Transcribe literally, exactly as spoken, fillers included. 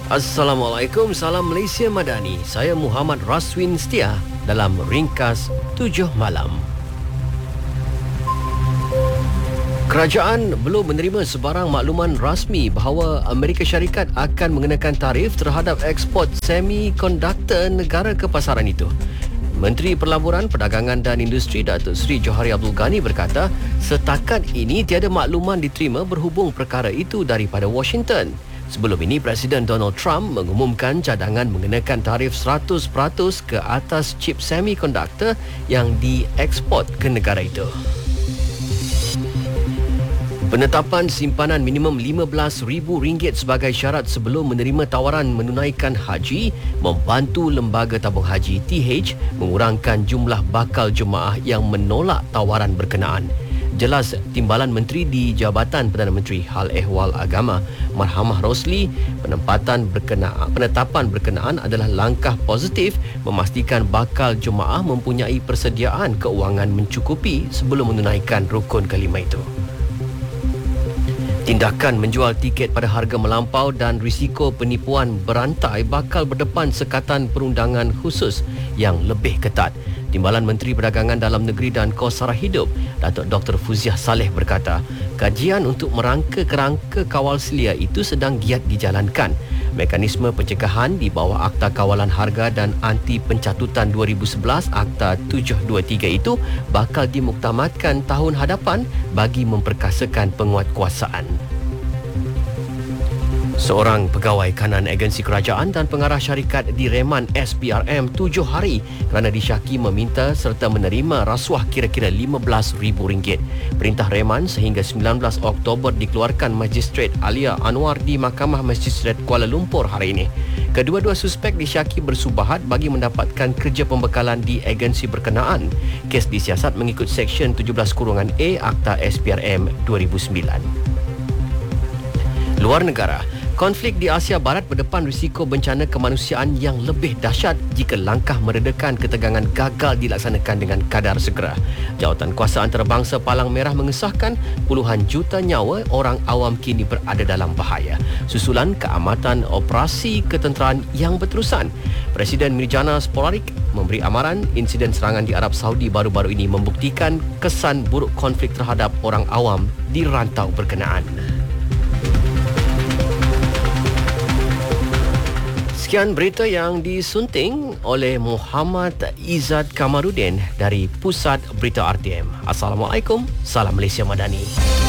Assalamualaikum, salam Malaysia Madani. Saya Muhammad Raswin Setia dalam Ringkas tujuh Malam. Kerajaan belum menerima sebarang makluman rasmi bahawa Amerika Syarikat akan mengenakan tarif terhadap ekspor semikonduktor negara ke pasaran itu. Menteri Perlaburan, Perdagangan dan Industri Datuk Seri Johari Abdul Ghani berkata, setakat ini tiada makluman diterima berhubung perkara itu daripada Washington. Sebelum ini, Presiden Donald Trump mengumumkan cadangan mengenakan tarif seratus peratus ke atas chip semikonduktor yang dieksport ke negara itu. Penetapan simpanan minimum lima belas ribu ringgit sebagai syarat sebelum menerima tawaran menunaikan haji membantu Lembaga Tabung Haji T H mengurangkan jumlah bakal jemaah yang menolak tawaran berkenaan. Jelas Timbalan Menteri di Jabatan Perdana Menteri Hal Ehwal Agama Marhamah Rosli, penempatan berkenaan, penetapan berkenaan adalah langkah positif memastikan bakal jemaah mempunyai persediaan keuangan mencukupi sebelum menunaikan rukun kelima itu. Tindakan menjual tiket pada harga melampau dan risiko penipuan berantai bakal berdepan sekatan perundangan khusus yang lebih ketat. Timbalan Menteri Perdagangan Dalam Negeri dan Kos Sara Hidup, Datuk Doktor Fuziah Saleh berkata, kajian untuk merangka kerangka kawal selia itu sedang giat dijalankan. Mekanisme pencegahan di bawah Akta Kawalan Harga dan Anti Pencatutan dua ribu sebelas Akta tujuh dua tiga itu bakal dimuktamadkan tahun hadapan bagi memperkasakan penguatkuasaan. Seorang pegawai kanan agensi kerajaan dan pengarah syarikat direman S P R M tujuh hari kerana disyaki meminta serta menerima rasuah kira-kira lima belas ribu ringgit. Perintah reman sehingga sembilan belas Oktober dikeluarkan Magistrat Alia Anwar di Mahkamah Magistrat Kuala Lumpur hari ini. Kedua-dua suspek disyaki bersubahat bagi mendapatkan kerja pembekalan di agensi berkenaan. Kes disiasat mengikut Seksyen tujuh belas A Akta S P R M dua ribu sembilan. Luar negara, konflik di Asia Barat berdepan risiko bencana kemanusiaan yang lebih dahsyat jika langkah meredakan ketegangan gagal dilaksanakan dengan kadar segera. Jawatan Kuasa Antarabangsa Palang Merah mengesahkan puluhan juta nyawa orang awam kini berada dalam bahaya susulan keamatan operasi ketenteraan yang berterusan. Presiden Mirjana Sporarik memberi amaran insiden serangan di Arab Saudi baru-baru ini membuktikan kesan buruk konflik terhadap orang awam di rantau berkenaan. Sekian berita yang disunting oleh Muhammad Izzat Kamarudin dari Pusat Berita R T M. Assalamualaikum, salam Malaysia Madani.